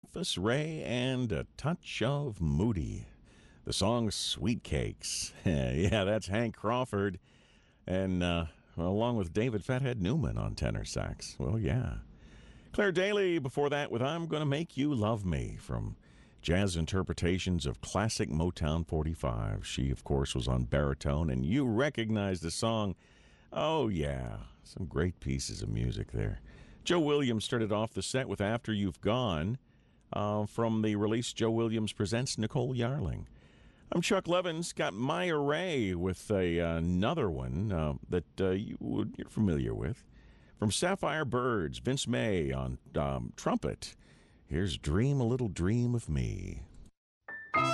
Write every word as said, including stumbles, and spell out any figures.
Memphis Ray and a touch of Moody. The song Sweet Cakes. Yeah, that's Hank Crawford. And uh, well, along with David Fathead Newman on tenor sax. Well, yeah. Claire Daly before that with I'm Gonna Make You Love Me from Jazz Interpretations of Classic Motown forty-five. She, of course, was on baritone, and you recognize the song. Oh, yeah. Some great pieces of music there. Joe Williams started off the set with After You've Gone uh, from the release Joe Williams Presents Nicole Yarling. I'm Chuck Levins. Got Maya Ray with a, uh, another one uh, that uh, you would, you're familiar with. From Sapphire Birds, Vince May on um, trumpet. Here's Dream a Little Dream of Me.